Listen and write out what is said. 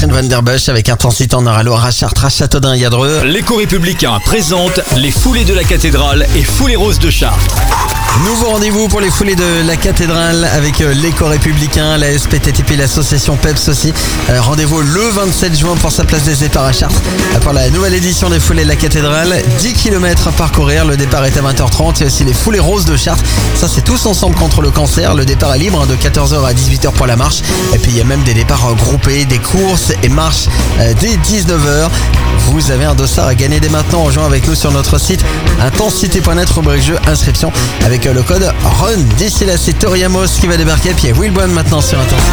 Van Der Bush avec Intensité en Eure-et-Loire à Chartres, à Châteaudun et à Dreux. L'écho républicain présente les foulées de la cathédrale et foulées roses de Chartres. Nouveau rendez-vous pour les foulées de la cathédrale avec l'écho républicain, la SPTTP, l'association PEPS aussi. Rendez-vous le 27 juin pour sa place des départs à Chartres pour la nouvelle édition des foulées de la cathédrale. 10 km à parcourir, le départ est à 20h30. Il y a aussi les foulées roses de Chartres. Ça, c'est tous ensemble contre le cancer. Le départ est libre de 14h à 18h pour la marche. Et puis il y a même des départs groupés, des courses et marches dès 19h. Vous avez un dossard à gagner dès maintenant en jouant avec nous sur notre site intensité.net, rubrique jeu, inscription avec le code RUN. D'ici là, c'est Tori Amos qui va débarquer, puis il y a Will Bowen maintenant sur Intensité.